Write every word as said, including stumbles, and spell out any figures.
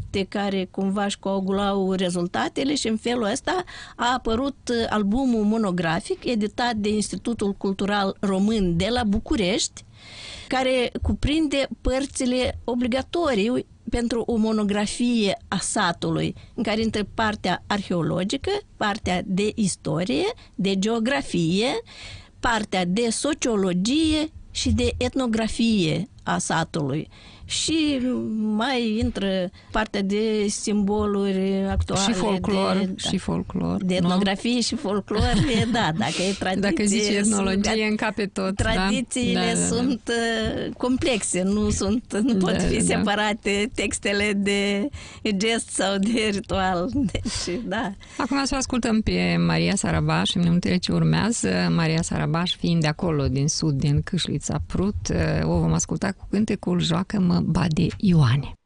proiecte care cumva își coagulau rezultatele și în felul ăsta a apărut albumul monografic editat de Institutul Cultural Român de la București, care cuprinde părțile obligatorii pentru o monografie a satului, în care între partea arheologică, partea de istorie, de geografie, partea de sociologie și de etnografie a satului. Și mai intră partea de simboluri actuale. Și folclor. De, și folclor. De etnografie nu? Și folclor, da, dacă e tradiție. Dacă zici etnologie, încape tot. Tradițiile da? Da, sunt da. complexe, nu, sunt, nu pot da, fi da. separate textele de gest sau de ritual. Deci, da. Acum să ascultăm pe Maria Sarabaș în minutele ce urmează. Maria Sarabaș fiind de acolo, din sud, din Câșlița Prut, o vom asculta cu cântecul Joacă-mă Bade Ioane.